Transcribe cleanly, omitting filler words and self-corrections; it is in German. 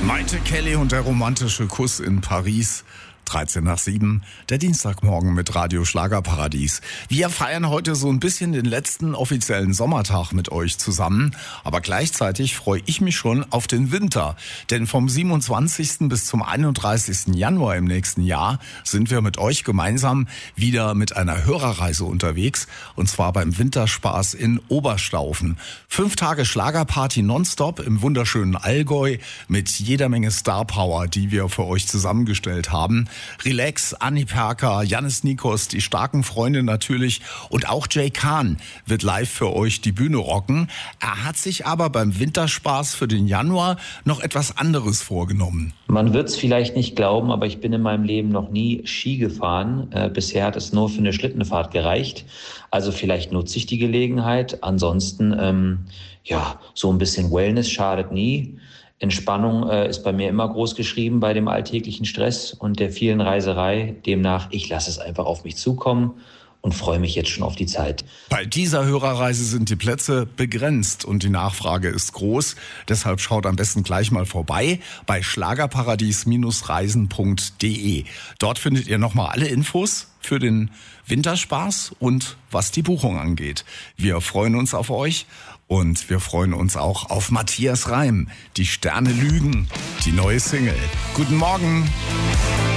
Maite Kelly und der romantische Kuss in Paris. 7:13, der Dienstagmorgen mit Radio Schlagerparadies. Wir feiern heute so ein bisschen den letzten offiziellen Sommertag mit euch zusammen, aber gleichzeitig freue ich mich schon auf den Winter, denn vom 27. bis zum 31. Januar im nächsten Jahr sind wir mit euch gemeinsam wieder mit einer Hörerreise unterwegs, und zwar beim Winterspaß in Oberstaufen. 5 Tage Schlagerparty nonstop im wunderschönen Allgäu mit jeder Menge Starpower, die wir für euch zusammengestellt haben. Relax, Anni Perker, Jannis Nikos, die starken Freunde natürlich, und auch Jay Kahn wird live für euch die Bühne rocken. Er hat sich aber beim Winterspaß für den Januar noch etwas anderes vorgenommen. Man wird es vielleicht nicht glauben, aber ich bin in meinem Leben noch nie Ski gefahren. Bisher hat es nur für eine Schlittenfahrt gereicht. Also vielleicht nutze ich die Gelegenheit. Ansonsten, so ein bisschen Wellness schadet nie. Entspannung ist bei mir immer groß geschrieben bei dem alltäglichen Stress und der vielen Reiserei. Demnach, ich lasse es einfach auf mich zukommen und freue mich jetzt schon auf die Zeit. Bei dieser Hörerreise sind die Plätze begrenzt und die Nachfrage ist groß. Deshalb schaut am besten gleich mal vorbei bei schlagerparadies-reisen.de. Dort findet ihr nochmal alle Infos für den Winterspaß und was die Buchung angeht. Wir freuen uns auf euch. Und wir freuen uns auch auf Matthias Reim. Die Sterne lügen, die neue Single. Guten Morgen.